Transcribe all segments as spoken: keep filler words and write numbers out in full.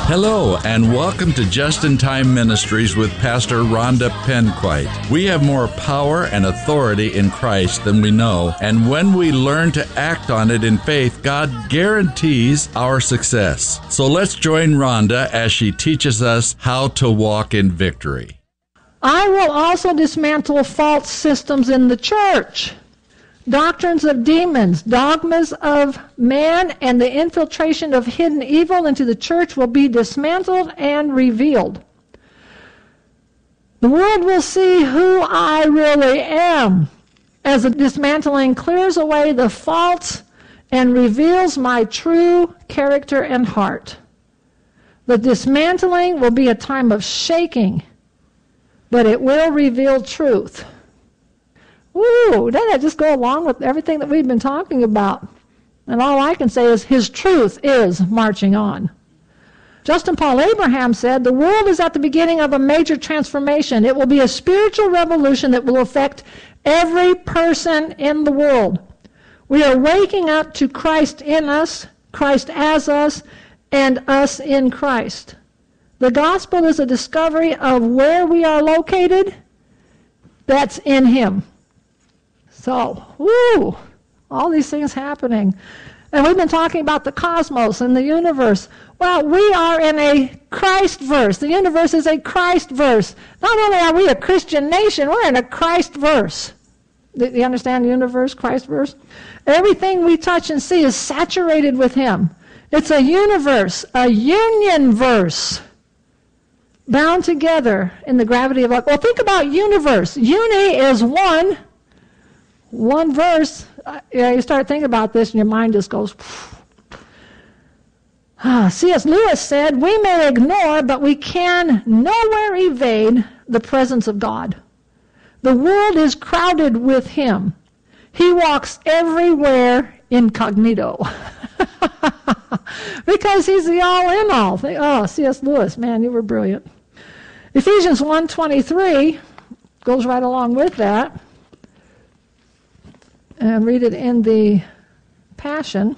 Hello, and welcome to Just in Time Ministries with Pastor Rhonda Penquite. We have more power and authority in Christ than we know, and when we learn to act on it in faith, God guarantees our success. So let's join Rhonda as she teaches us how to walk in victory. I will also dismantle false systems in the church. Doctrines of demons, dogmas of man, and the infiltration of hidden evil into the church will be dismantled and revealed. The world will see who I really am as the dismantling clears away the false and reveals my true character and heart. The dismantling will be a time of shaking, but it will reveal truth. Woo, doesn't that just go along with everything that we've been talking about? And all I can say is his truth is marching on. Justin Paul Abraham said, the world is at the beginning of a major transformation. It will be a spiritual revolution that will affect every person in the world. We are waking up to Christ in us, Christ as us, and us in Christ. The gospel is a discovery of where we are located. That's in him. So, woo, all these things happening. And we've been talking about the cosmos and the universe. Well, we are in a Christ verse. The universe is a Christ verse. Not only are we a Christian nation, we're in a Christ verse. Do you understand the universe, Christ verse? Everything we touch and see is saturated with him. It's a universe, a union verse, bound together in the gravity of life. Well, think about universe. Uni is one. One verse, uh, yeah, you start thinking about this and your mind just goes. Ah, C S Lewis said, we may ignore, but we can nowhere evade the presence of God. The world is crowded with him. He walks everywhere incognito. Because he's the all-in-all. Oh, C S Lewis, man, you were brilliant. Ephesians one twenty-three goes right along with that. And read it in the Passion.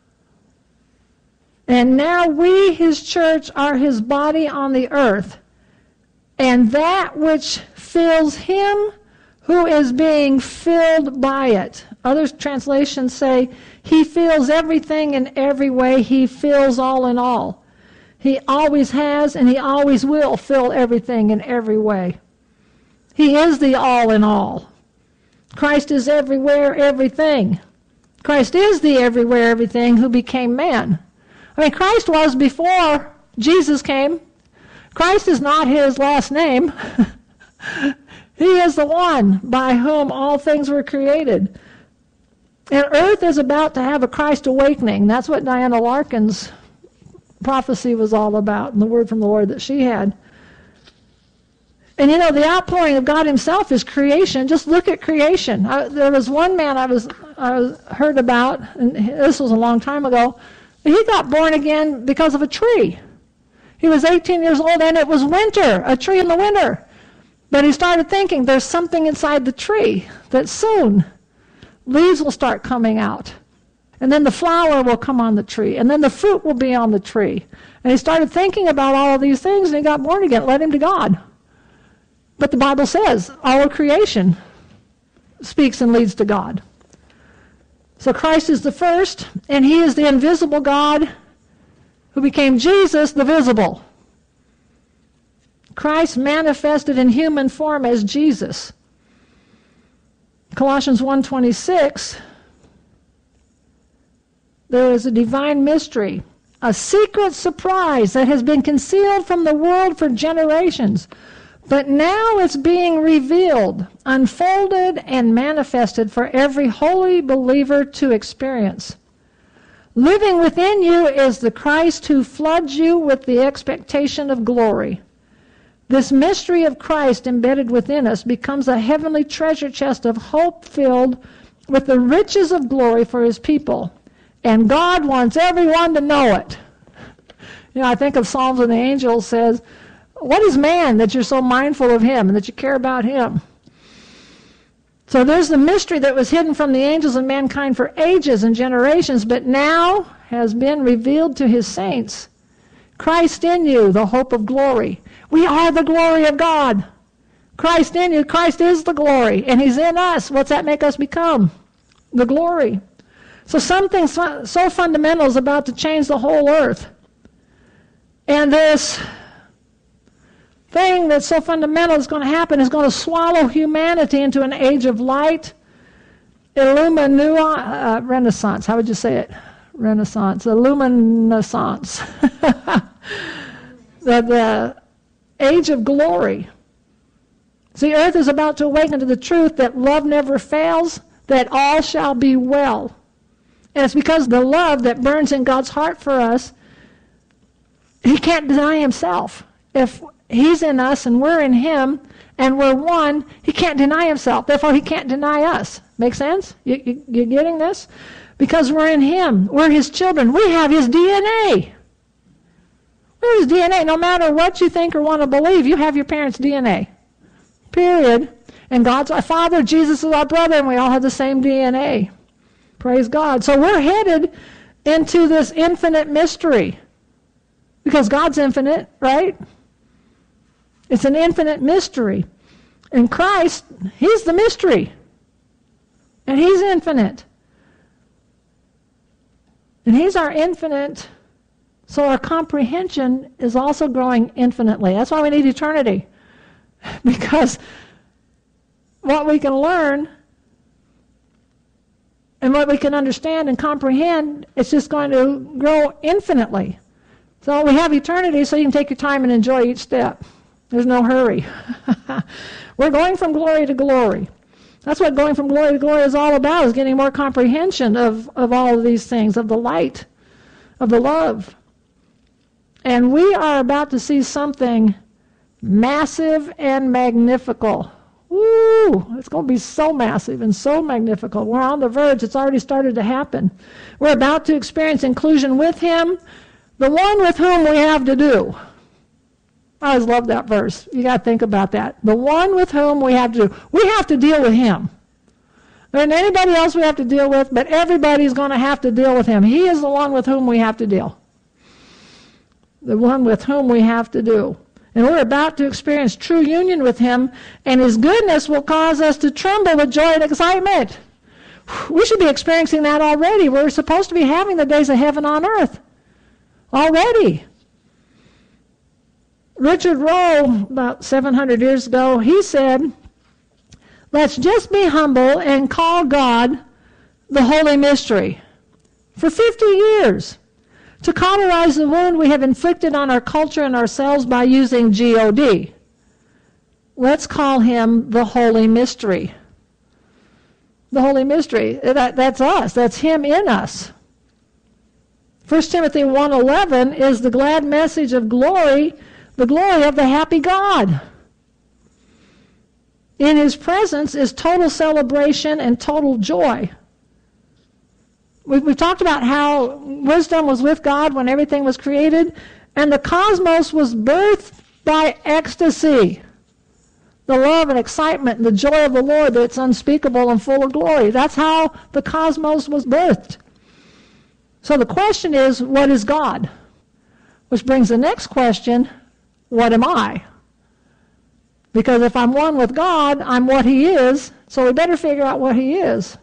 And now we, his church, are his body on the earth, and that which fills him who is being filled by it. Other translations say, he fills everything in every way. He fills all in all. He always has and he always will fill everything in every way. He is the all in all. Christ is everywhere, everything. Christ is the everywhere, everything who became man. I mean, Christ was before Jesus came. Christ is not his last name. He is the one by whom all things were created. And earth is about to have a Christ awakening. That's what Diana Larkin's prophecy was all about, and the word from the Lord that she had. And you know, the outpouring of God himself is creation. Just look at creation. I, there was one man I was I was heard about, and this was a long time ago. He got born again because of a tree. He was eighteen years old, and it was winter, a tree in the winter. But he started thinking, there's something inside the tree that soon leaves will start coming out. And then the flower will come on the tree, and then the fruit will be on the tree. And he started thinking about all of these things, and he got born again. It led him to God. But the Bible says all of creation speaks and leads to God. So Christ is the first, and he is the invisible God who became Jesus, the visible. Christ manifested in human form as Jesus. Colossians one twenty-six, there is a divine mystery, a secret surprise that has been concealed from the world for generations. But now it's being revealed, unfolded, and manifested for every holy believer to experience. Living within you is the Christ who floods you with the expectation of glory. This mystery of Christ embedded within us becomes a heavenly treasure chest of hope filled with the riches of glory for his people. And God wants everyone to know it. You know, I think of Psalms and the angels says, what is man that you're so mindful of him and that you care about him? So there's the mystery that was hidden from the angels and mankind for ages and generations, but now has been revealed to his saints. Christ in you, the hope of glory. We are the glory of God. Christ in you, Christ is the glory, and he's in us. What's that make us become? The glory. So something so fundamental is about to change the whole earth. And this thing that's so fundamental is going to happen is going to swallow humanity into an age of light, illuminua, uh, renaissance. How would you say it? Renaissance, illuminescence. the, the age of glory. See, earth is about to awaken to the truth that love never fails, that all shall be well. And it's because the love that burns in God's heart for us, he can't deny himself. If he's in us and we're in him and we're one, he can't deny himself. Therefore, he can't deny us. Make sense? You, you, you getting this? Because we're in him. We're his children. We have his D N A. We're his D N A. No matter what you think or want to believe, you have your parents' D N A. Period. And God's our Father, Jesus is our brother, and we all have the same D N A. Praise God. So we're headed into this infinite mystery. Because God's infinite, right? It's an infinite mystery. And Christ, he's the mystery. And he's infinite. And he's our infinite, so our comprehension is also growing infinitely. That's why we need eternity. Because what we can learn and what we can understand and comprehend, it's just going to grow infinitely. So we have eternity so you can take your time and enjoy each step. There's no hurry. We're going from glory to glory. That's what going from glory to glory is all about, is getting more comprehension of, of all of these things, of the light, of the love. And we are about to see something massive and magnifical. Woo! It's going to be so massive and so magnifical. We're on the verge. It's already started to happen. We're about to experience inclusion with him, the one with whom we have to do. I always love that verse. You got to think about that. The one with whom we have to do. We have to deal with him. There isn't anybody else we have to deal with, but everybody's going to have to deal with him. He is the one with whom we have to deal. The one with whom we have to do. And we're about to experience true union with him, and his goodness will cause us to tremble with joy and excitement. We should be experiencing that already. We're supposed to be having the days of heaven on earth already. Richard Rowe, about seven hundred years ago, he said, let's just be humble and call God the Holy Mystery. For fifty years, to cauterize the wound we have inflicted on our culture and ourselves by using G O D. Let's call him the Holy Mystery. The Holy Mystery, that, that's us, that's him in us. First Timothy one eleven is the glad message of glory, the glory of the happy God. In his presence is total celebration and total joy. We've, we've talked about how wisdom was with God when everything was created, and the cosmos was birthed by ecstasy. The love and excitement and the joy of the Lord that's unspeakable and full of glory. That's how the cosmos was birthed. So the question is, what is God? Which brings the next question, what am I? Because if I'm one with God, I'm what he is, so we better figure out what he is.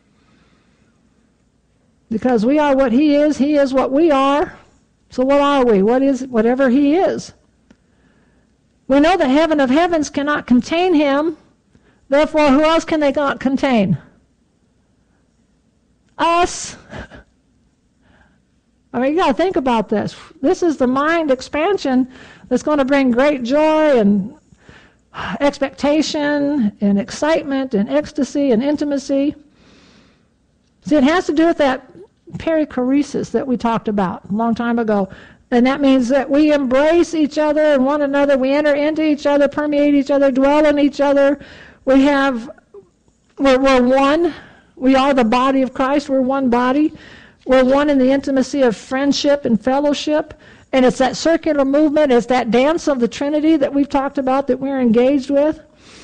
Because we are what he is, he is what we are. So what are we? What is whatever he is? We know the heaven of heavens cannot contain him. Therefore, who else can they not contain? Us. I mean, you got to think about this. This is the mind expansion that's going to bring great joy and expectation and excitement and ecstasy and intimacy. See, it has to do with that perichoresis that we talked about a long time ago. And that means that we embrace each other and one another. We enter into each other, permeate each other, dwell in each other. We have, we're, we're one. We are the body of Christ. We're one body. We're one in the intimacy of friendship and fellowship. And it's that circular movement. It's that dance of the Trinity that we've talked about that we're engaged with.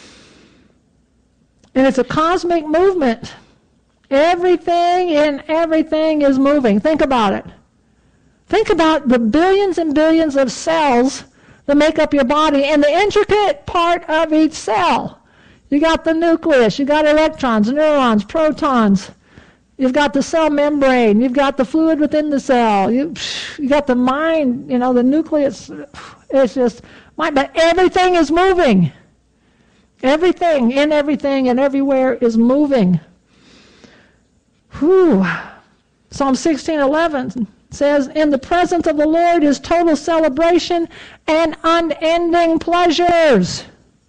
And it's a cosmic movement. Everything in everything is moving. Think about it. Think about the billions and billions of cells that make up your body and the intricate part of each cell. You got the nucleus, you got electrons, neurons, protons. You've got the cell membrane. You've got the fluid within the cell. You, you got the mind, you know, the nucleus. It's just, but everything is moving. Everything, in everything, and everywhere is moving. Whew. Psalm sixteen eleven says, in the presence of the Lord is total celebration and unending pleasures.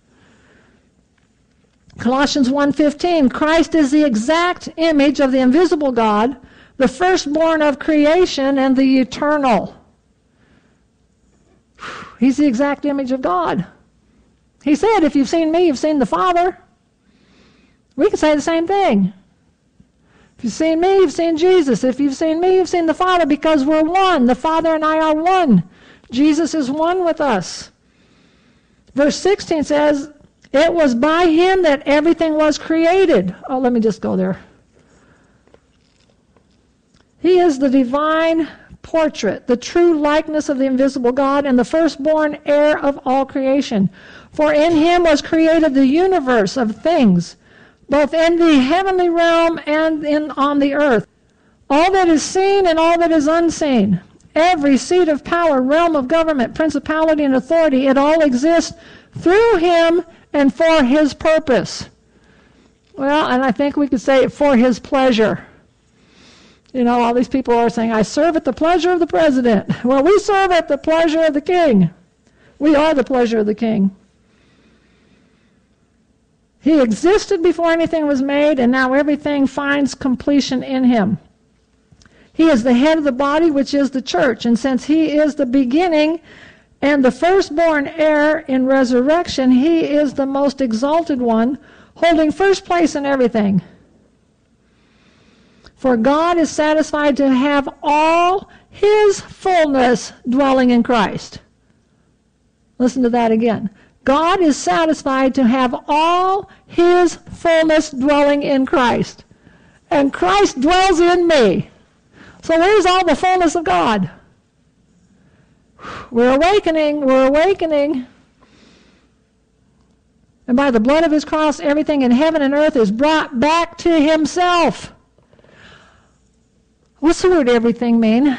Colossians one fifteen, Christ is the exact image of the invisible God, the firstborn of creation and the eternal. He's the exact image of God. He said, if you've seen me, you've seen the Father. We can say the same thing. If you've seen me, you've seen Jesus. If you've seen me, you've seen the Father, because we're one. The Father and I are one. Jesus is one with us. Verse sixteen says, it was by him that everything was created. Oh, let me just go there. He is the divine portrait, the true likeness of the invisible God, and the firstborn heir of all creation. For in him was created the universe of things, both in the heavenly realm and in on the earth. All that is seen and all that is unseen. Every seat of power, realm of government, principality, and authority, it all exists through him and for his purpose. Well, and I think we could say for his pleasure. You know, all these people are saying, I serve at the pleasure of the president. Well, we serve at the pleasure of the king. We are the pleasure of the king. He existed before anything was made, and now everything finds completion in him. He is the head of the body, which is the church, and since he is the beginning and the firstborn heir in resurrection, he is the most exalted one, holding first place in everything. For God is satisfied to have all his fullness dwelling in Christ. Listen to that again. God is satisfied to have all his fullness dwelling in Christ. And Christ dwells in me. So where's all the fullness of God? We're awakening, we're awakening. And by the blood of his cross, everything in heaven and earth is brought back to himself. What's the word everything mean?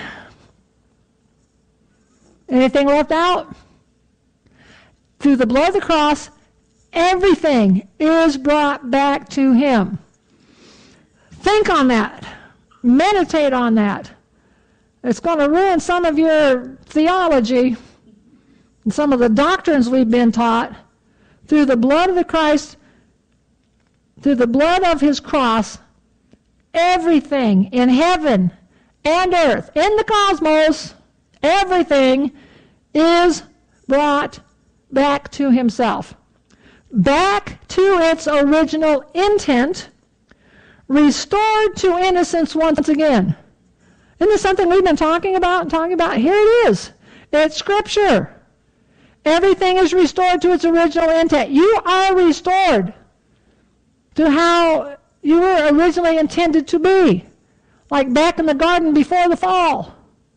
Anything left out? Through the blood of the cross, everything is brought back to him. Think on that. Meditate on that. It's going to ruin some of your theology and some of the doctrines we've been taught. Through the blood of the Christ, through the blood of his cross, everything in heaven and earth, in the cosmos, everything is brought back to himself. Back to its original intent, restored to innocence once again. Isn't this something we've been talking about and talking about? Here it is. It's Scripture. Everything is restored to its original intent. You are restored to how you were originally intended to be, like back in the garden before the fall.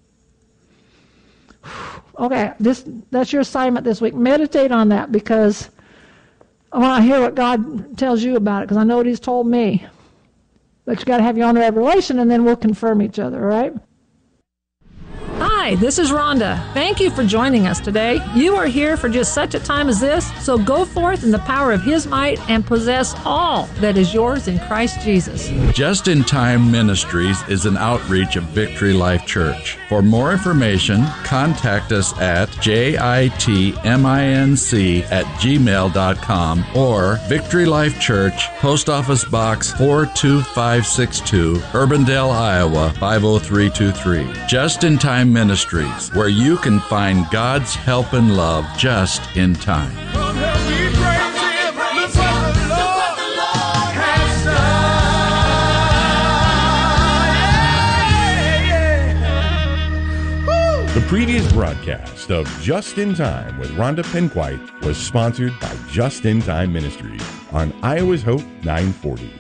Okay, this that's your assignment this week. Meditate on that, because I want to hear what God tells you about it, because I know what he's told me. But you got to have your own revelation, and then we'll confirm each other, all right? Hi, this is Rhonda. Thank you for joining us today. You are here for just such a time as this, so go forth in the power of his might and possess all that is yours in Christ Jesus. Just in Time Ministries is an outreach of Victory Life Church. For more information, contact us at jitminc at gmail dot com or Victory Life Church, Post Office Box four two five six two, Urbandale, Iowa five oh three two three. Just in Time Ministries, where you can find God's help and love just in time. The previous broadcast of Just in Time with Rhonda Penquite was sponsored by Just in Time Ministries on Iowa's Hope nine forty.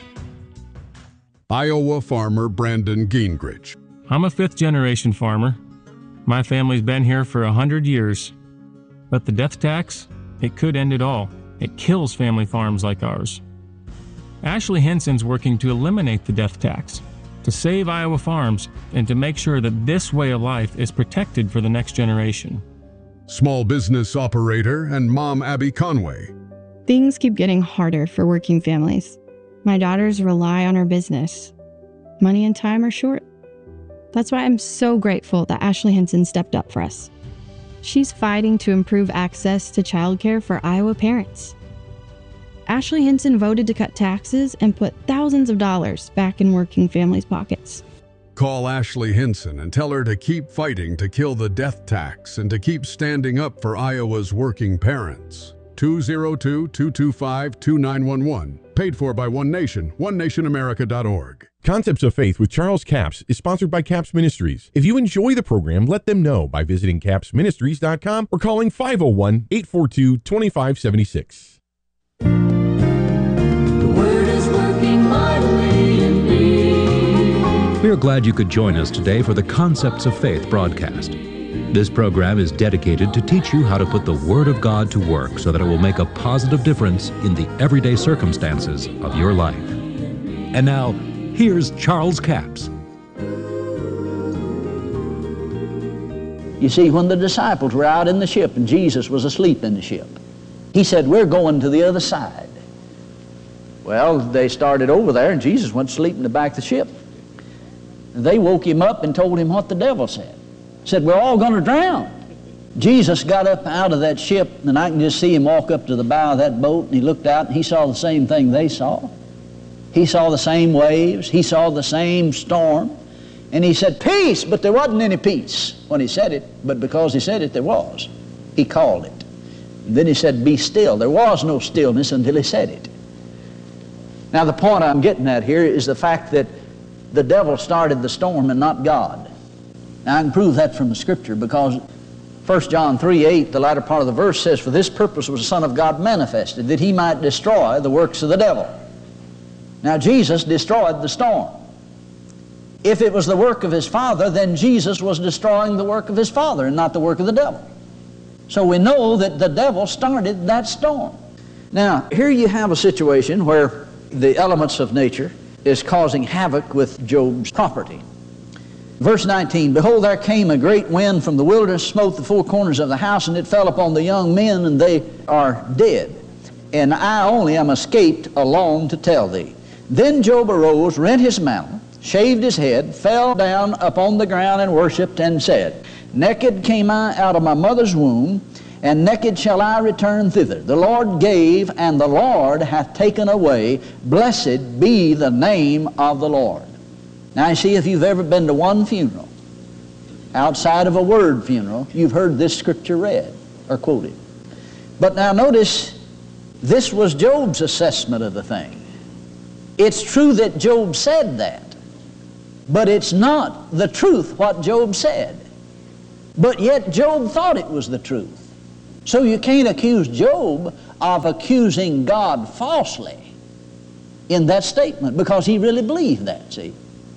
Iowa farmer Brandon Gingrich. I'm a fifth-generation farmer. My family's been here for a hundred years. But the death tax, it could end it all. It kills family farms like ours. Ashley Henson's working to eliminate the death tax, to save Iowa farms, and to make sure that this way of life is protected for the next generation. Small business operator and mom Abby Conway. Things keep getting harder for working families. My daughters rely on our business. Money and time are short. That's why I'm so grateful that Ashley Henson stepped up for us. She's fighting to improve access to childcare for Iowa parents. Ashley Henson voted to cut taxes and put thousands of dollars back in working families' pockets. Call Ashley Henson and tell her to keep fighting to kill the death tax and to keep standing up for Iowa's working parents. two oh two, two two five, two nine one one. Paid for by One Nation, one nation america dot org. Concepts of Faith with Charles Capps is sponsored by Capps Ministries. If you enjoy the program, let them know by visiting capps ministries dot com or calling five oh one, eight four two, two five seven six. The Word is working mightily in me. We are glad you could join us today for the Concepts of Faith broadcast. This program is dedicated to teach you how to put the Word of God to work so that it will make a positive difference in the everyday circumstances of your life. And now, here's Charles Capps. You see, when the disciples were out in the ship and Jesus was asleep in the ship, he said, "We're going to the other side." Well, they started over there and Jesus went to sleep in the back of the ship. They woke him up and told him what the devil said. Said, "We're all going to drown." Jesus got up out of that ship, and I can just see him walk up to the bow of that boat, and he looked out and he saw the same thing they saw. He saw the same waves. He saw the same storm. And he said, "Peace," but there wasn't any peace when he said it, but because he said it, there was. He called it. And then he said, "Be still." There was no stillness until he said it. Now, the point I'm getting at here is the fact that the devil started the storm and not God. Now, I can prove that from the Scripture because First John three eight, the latter part of the verse says, "For this purpose was the Son of God manifested, that he might destroy the works of the devil." Now, Jesus destroyed the storm. If it was the work of his Father, then Jesus was destroying the work of his Father and not the work of the devil. So we know that the devil started that storm. Now, here you have a situation where the elements of nature is causing havoc with Job's property. Verse nineteen, "Behold, there came a great wind from the wilderness, smote the four corners of the house, and it fell upon the young men, and they are dead. And I only am escaped alone to tell thee. Then Job arose, rent his mantle, shaved his head, fell down upon the ground, and worshipped, and said, Naked came I out of my mother's womb, and naked shall I return thither. The Lord gave, and the Lord hath taken away. Blessed be the name of the Lord." Now, you see, if you've ever been to one funeral, outside of a word funeral, you've heard this scripture read or quoted. But now notice, this was Job's assessment of the thing. It's true that Job said that, but it's not the truth what Job said. But yet Job thought it was the truth. So you can't accuse Job of accusing God falsely in that statement because he really believed that, see.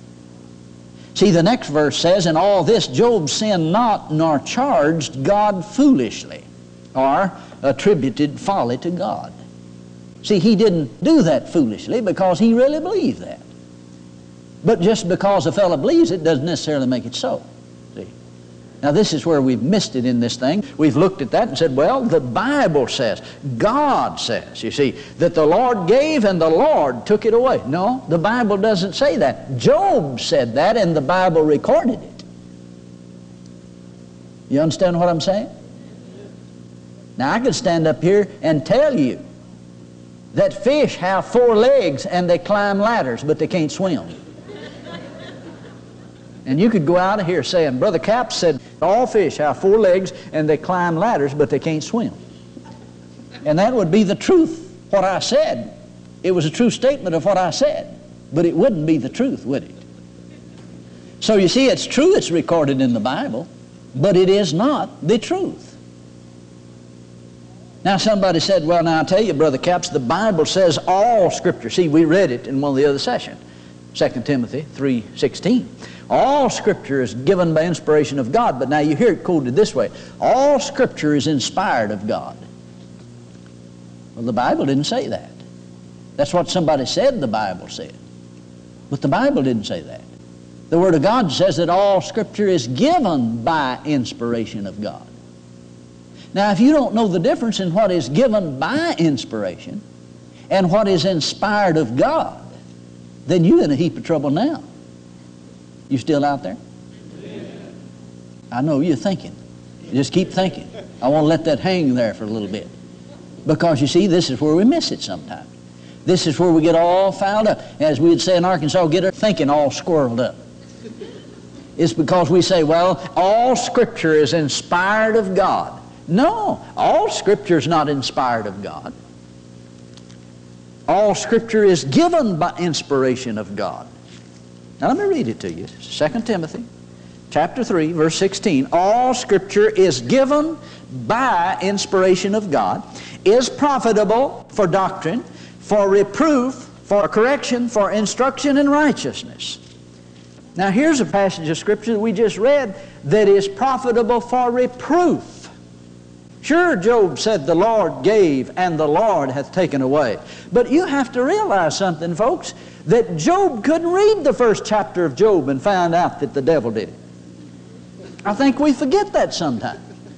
See, the next verse says, "In all this Job sinned not, nor charged God foolishly," or attributed folly to God. See, he didn't do that foolishly because he really believed that. But just because a fellow believes it doesn't necessarily make it so. See? Now, this is where we've missed it in this thing. We've looked at that and said, well, the Bible says, God says, you see, that the Lord gave and the Lord took it away. No, the Bible doesn't say that. Job said that and the Bible recorded it. You understand what I'm saying? Now, I could stand up here and tell you that fish have four legs and they climb ladders, but they can't swim. And you could go out of here saying, Brother Capps said all fish have four legs and they climb ladders, but they can't swim. And that would be the truth, what I said. It was a true statement of what I said, but it wouldn't be the truth, would it? So you see, it's true it's recorded in the Bible, but it is not the truth. Now somebody said, well, now I tell you, Brother Capps, the Bible says all Scripture. See, we read it in one of the other sessions. Second Timothy three sixteen. All Scripture is given by inspiration of God. But now you hear it quoted this way. All Scripture is inspired of God. Well, the Bible didn't say that. That's what somebody said the Bible said. But the Bible didn't say that. The Word of God says that all Scripture is given by inspiration of God. Now, if you don't know the difference in what is given by inspiration and what is inspired of God, then you're in a heap of trouble now. You still out there? I know you're thinking. Just keep thinking. I want to let that hang there for a little bit. Because you see, this is where we miss it sometimes. This is where we get all fouled up. As we'd say in Arkansas, get our thinking all squirreled up. It's because we say, well, all Scripture is inspired of God. No, all Scripture is not inspired of God. All Scripture is given by inspiration of God. Now let me read it to you. Second Timothy chapter three, verse sixteen. All Scripture is given by inspiration of God, is profitable for doctrine, for reproof, for correction, for instruction in righteousness. Now here's a passage of Scripture that we just read that is profitable for reproof. Sure, Job said, the Lord gave and the Lord hath taken away. But you have to realize something, folks, that Job couldn't read the first chapter of Job and find out that the devil did it. I think we forget that sometimes.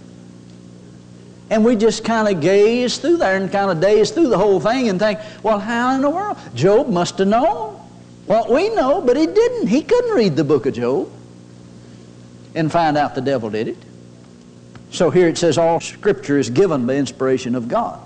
And we just kind of gaze through there and kind of daze through the whole thing and think, well, how in the world? Job must have known what we know, but he didn't. He couldn't read the book of Job and find out the devil did it. So here it says all Scripture is given by inspiration of God.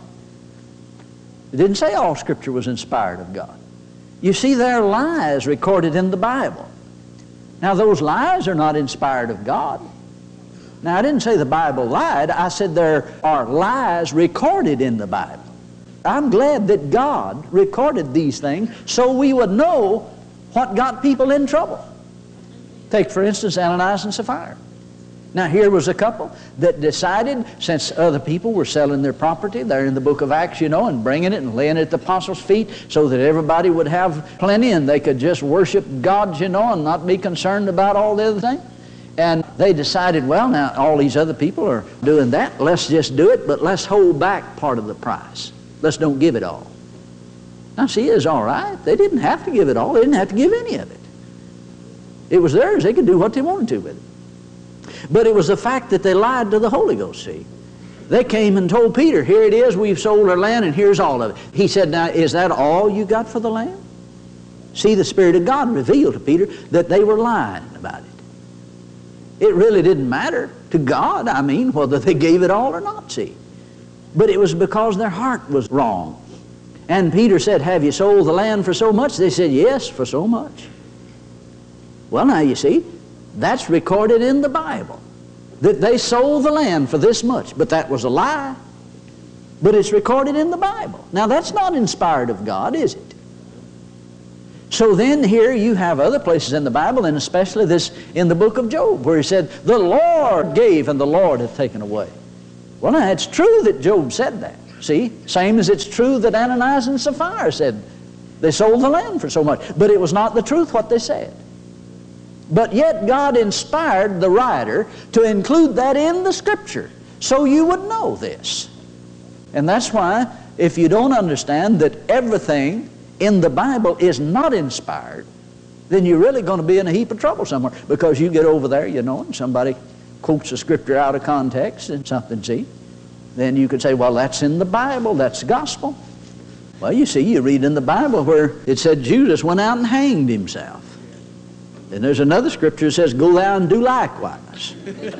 It didn't say all Scripture was inspired of God. You see, there are lies recorded in the Bible. Now, those lies are not inspired of God. Now, I didn't say the Bible lied. I said there are lies recorded in the Bible. I'm glad that God recorded these things so we would know what got people in trouble. Take, for instance, Ananias and Sapphira. Now, here was a couple that decided, since other people were selling their property, they're in the book of Acts, you know, and bringing it and laying it at the apostles' feet so that everybody would have plenty and they could just worship God, you know, and not be concerned about all the other things. And they decided, well, now all these other people are doing that. Let's just do it, but let's hold back part of the price. Let's don't give it all. Now, see, it's all right. They didn't have to give it all. They didn't have to give any of it. It was theirs. They could do what they wanted to with it. But it was the fact that they lied to the Holy Ghost, see. They came and told Peter, here it is, we've sold our land and here's all of it. He said, now, is that all you got for the land? See, the Spirit of God revealed to Peter that they were lying about it. It really didn't matter to God, I mean, whether they gave it all or not, see. But it was because their heart was wrong. And Peter said, have you sold the land for so much? They said, yes, for so much. Well, now, you see, that's recorded in the Bible, that they sold the land for this much, but that was a lie. But it's recorded in the Bible. Now, that's not inspired of God, is it? So then here you have other places in the Bible, and especially this in the book of Job, where he said, the Lord gave and the Lord hath taken away. Well, now, it's true that Job said that. See, same as it's true that Ananias and Sapphira said they sold the land for so much. But it was not the truth what they said. But yet God inspired the writer to include that in the Scripture so you would know this. And that's why if you don't understand that everything in the Bible is not inspired, then you're really going to be in a heap of trouble somewhere, because you get over there, you know, and somebody quotes a Scripture out of context and something, see, then you could say, well, that's in the Bible, that's gospel. Well, you see, you read in the Bible where it said Judas went out and hanged himself. And there's another scripture that says, go thou and do likewise.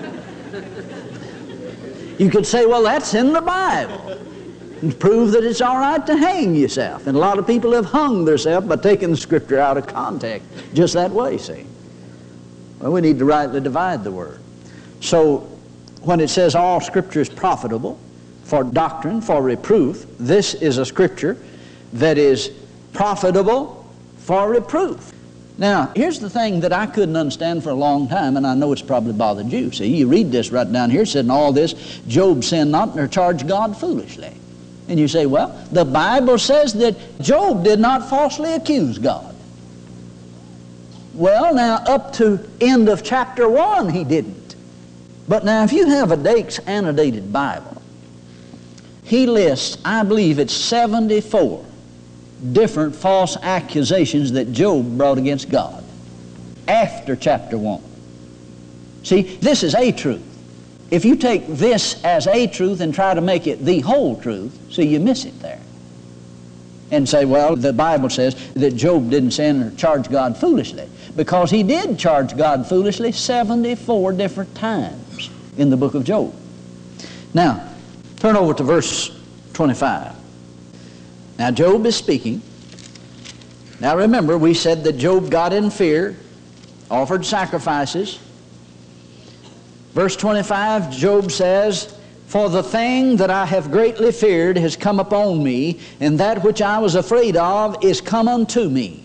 You could say, well, that's in the Bible. And prove that it's all right to hang yourself. And a lot of people have hung themselves by taking the scripture out of context just that way, see. Well, we need to rightly divide the word. So when it says all scripture is profitable for doctrine, for reproof, this is a scripture that is profitable for reproof. Now, here's the thing that I couldn't understand for a long time, and I know it's probably bothered you. See, you read this right down here, it said in all this, Job sinned not nor charged God foolishly. And you say, well, the Bible says that Job did not falsely accuse God. Well, now, up to end of chapter one, he didn't. But now, if you have a Dake's annotated Bible, he lists, I believe it's seventy-four different false accusations that Job brought against God after chapter one. See, this is a truth. If you take this as a truth and try to make it the whole truth, see, you miss it there. And say, well, the Bible says that Job didn't sin or charge God foolishly, because he did charge God foolishly seventy-four different times in the book of Job. Now, turn over to verse twenty-five. Now, Job is speaking. Now, remember, we said that Job got in fear, offered sacrifices. Verse twenty-five, Job says, "For the thing that I have greatly feared has come upon me, and that which I was afraid of is come unto me."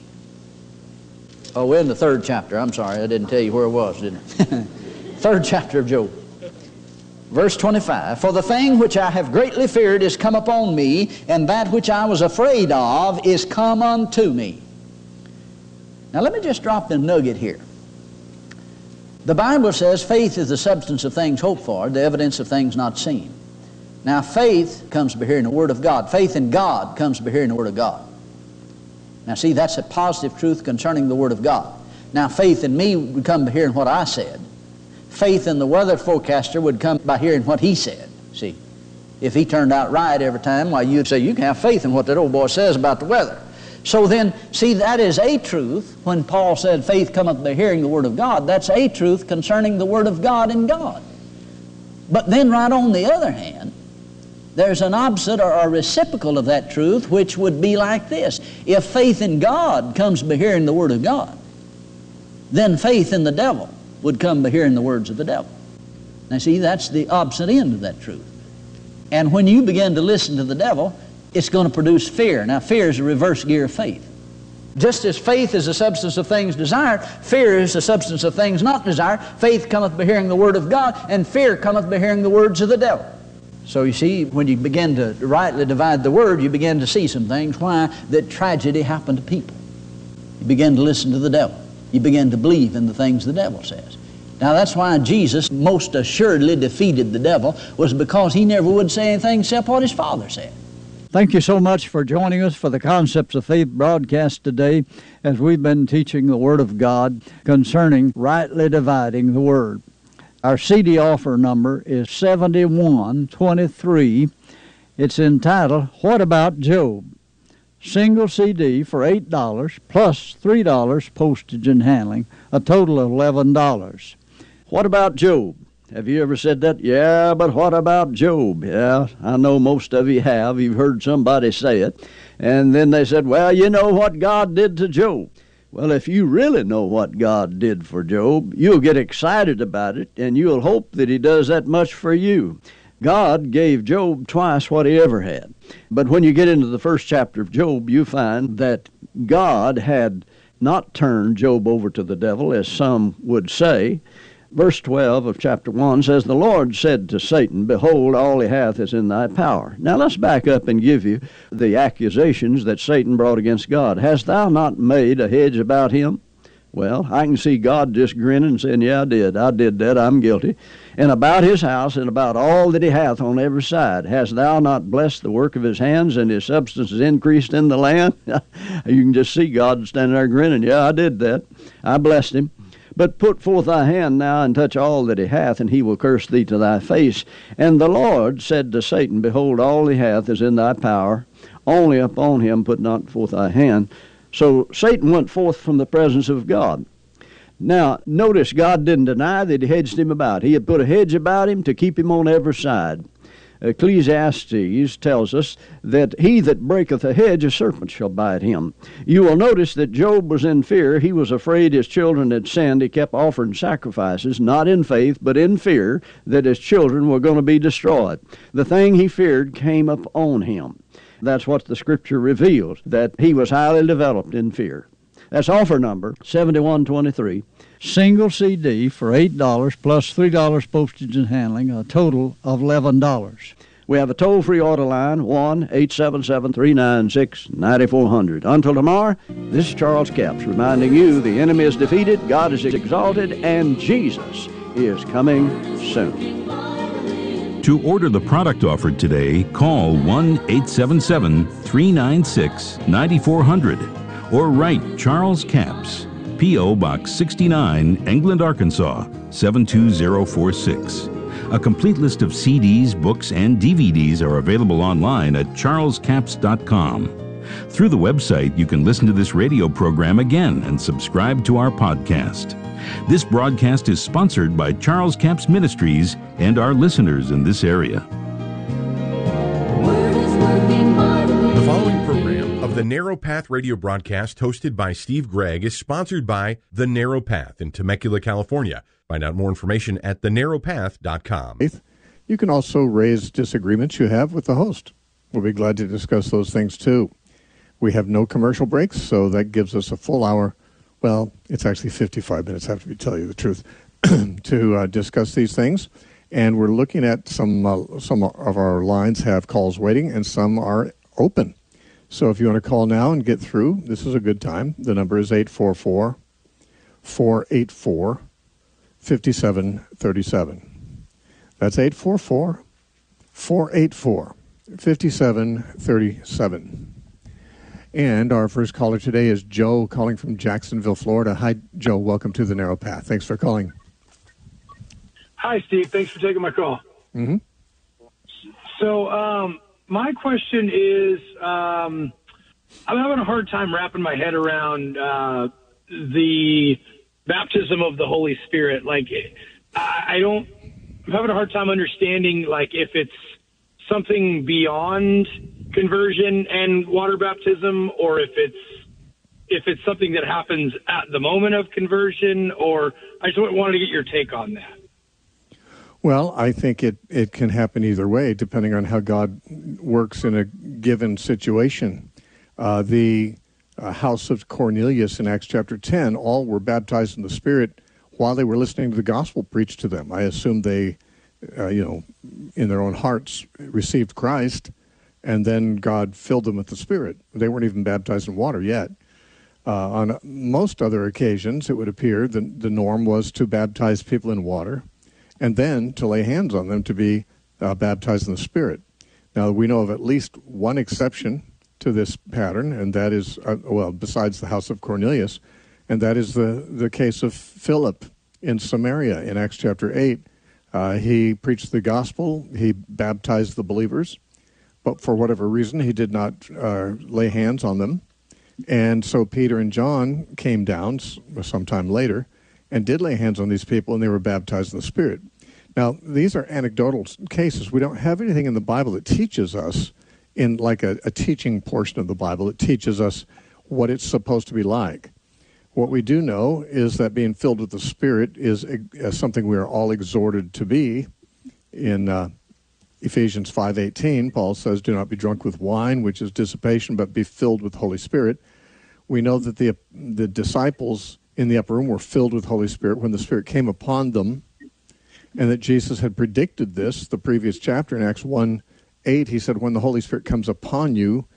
Oh, we're in the third chapter. I'm sorry, I didn't tell you where it was, didn't I? Third chapter of Job. Verse twenty-five, "For the thing which I have greatly feared is come upon me, and that which I was afraid of is come unto me." Now let me just drop the nugget here. The Bible says faith is the substance of things hoped for, the evidence of things not seen. Now faith comes by hearing the Word of God. Faith in God comes by hearing the Word of God. Now see, that's a positive truth concerning the Word of God. Now faith in me would come by hearing what I said. Faith in the weather forecaster would come by hearing what he said. See, if he turned out right every time, why, you'd say you can have faith in what that old boy says about the weather. So then, see, that is a truth. When Paul said faith cometh by hearing the Word of God, that's a truth concerning the Word of God and God. But then right on the other hand, there's an opposite or a reciprocal of that truth, which would be like this. If faith in God comes by hearing the Word of God, then faith in the devil would come by hearing the words of the devil. Now see, that's the opposite end of that truth. And when you begin to listen to the devil, it's going to produce fear. Now fear is a reverse gear of faith. Just as faith is the substance of things desired, fear is the substance of things not desired. Faith cometh by hearing the Word of God, and fear cometh by hearing the words of the devil. So you see, when you begin to rightly divide the Word, you begin to see some things. Why? That tragedy happened to people. You begin to listen to the devil. You begin to believe in the things the devil says. Now that's why Jesus most assuredly defeated the devil, was because he never would say anything except what his Father said. Thank you so much for joining us for the Concepts of Faith broadcast today, as we've been teaching the Word of God concerning rightly dividing the Word. Our C D offer number is seventy-one twenty-three. It's entitled, "What About Job?" Single C D for eight dollars plus three dollars postage and handling, a total of eleven dollars. What about Job? Have you ever said that? Yeah, but what about Job? Yeah, I know most of you have. You've heard somebody say it. And then they said, well, you know what God did to Job. Well, if you really know what God did for Job, you'll get excited about it, and you'll hope that he does that much for you. God gave Job twice what he ever had. But when you get into the first chapter of Job, you find that God had not turned Job over to the devil, as some would say. Verse twelve of chapter one says, "The Lord said to Satan, Behold, all he hath is in thy power." Now let's back up and give you the accusations that Satan brought against God. "Hast thou not made a hedge about him?" Well, I can see God just grinning and saying, yeah, I did. I did that. I'm guilty. "And about his house and about all that he hath on every side. Hast thou not blessed the work of his hands, and his substance is increased in the land?" You can just see God standing there grinning. Yeah, I did that. I blessed him. "But put forth thy hand now, and touch all that he hath, and he will curse thee to thy face. And the Lord said to Satan, Behold, all he hath is in thy power. Only upon him put not forth thy hand." So Satan went forth from the presence of God. Now, notice God didn't deny that he hedged him about. He had put a hedge about him to keep him on every side. Ecclesiastes tells us that he that breaketh a hedge, a serpent shall bite him. You will notice that Job was in fear. He was afraid his children had sinned. He kept offering sacrifices, not in faith, but in fear that his children were going to be destroyed. The thing he feared came up on him. That's what the Scripture reveals, that he was highly developed in fear. That's offer number seventy-one twenty-three. Single C D for eight dollars plus three dollars postage and handling, a total of eleven dollars. We have a toll-free order line, one eight seven seven, three nine six, nine four zero zero. Until tomorrow, this is Charles Capps reminding you the enemy is defeated, God is exalted, and Jesus is coming soon. To order the product offered today, call one eight seven seven, three nine six, nine four zero zero or write Charles Capps, P O. Box sixty-nine, England, Arkansas, seven two zero four six. A complete list of C Ds, books, and D V Ds are available online at charles capps dot com. Through the website, you can listen to this radio program again and subscribe to our podcast. This broadcast is sponsored by Charles Capps Ministries and our listeners in this area. The following program of the Narrow Path radio broadcast hosted by Steve Gregg is sponsored by The Narrow Path in Temecula, California. Find out more information at the narrow path dot com. You can also raise disagreements you have with the host. We'll be glad to discuss those things too. We have no commercial breaks, so that gives us a full hour. Well, it's actually fifty-five minutes, I have to tell you the truth, to uh, discuss these things. And we're looking at some, uh, some of our lines have calls waiting and some are open. So if you want to call now and get through, this is a good time. The number is eight four four, four eight four, five seven three seven. That's eight four four, four eight four, five seven three seven. And our first caller today is Joe calling from Jacksonville, Florida. Hi, Joe. Welcome to the Narrow Path. Thanks for calling. Hi, Steve. Thanks for taking my call. Mm-hmm. So um, my question is, um, I'm having a hard time wrapping my head around uh, the baptism of the Holy Spirit. Like, I, I don't, I'm having a hard time understanding, like, if it's something beyond conversion and water baptism, or if it's if it's something that happens at the moment of conversion, or I just wanted to get your take on that. Well, I think it, it can happen either way, depending on how God works in a given situation. Uh, the uh, house of Cornelius in Acts chapter ten, all were baptized in the Spirit while they were listening to the gospel preached to them. I assume they, uh, you know, in their own hearts received Christ, and then God filled them with the Spirit. They weren't even baptized in water yet. Uh, on most other occasions, it would appear the, the norm was to baptize people in water and then to lay hands on them to be uh, baptized in the Spirit. Now, we know of at least one exception to this pattern, and that is, uh, well, besides the house of Cornelius, and that is the, the case of Philip in Samaria in Acts chapter eight. Uh, he preached the gospel, he baptized the believers, but for whatever reason, he did not uh, lay hands on them. And so Peter and John came down sometime later and did lay hands on these people, and they were baptized in the Spirit. Now, these are anecdotal cases. We don't have anything in the Bible that teaches us, in like a, a teaching portion of the Bible, that teaches us what it's supposed to be like. What we do know is that being filled with the Spirit is uh, something we are all exhorted to be. In uh, Ephesians five eighteen, Paul says, "Do not be drunk with wine, which is dissipation, but be filled with Holy Spirit." We know that the the disciples in the upper room were filled with Holy Spirit when the Spirit came upon them, and that Jesus had predicted this the previous chapter in Acts one eight. He said, "When the Holy Spirit comes upon you,